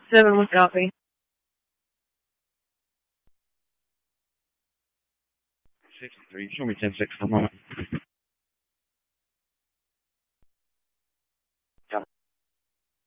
7 with copy. 63, show me 10-6 for a moment.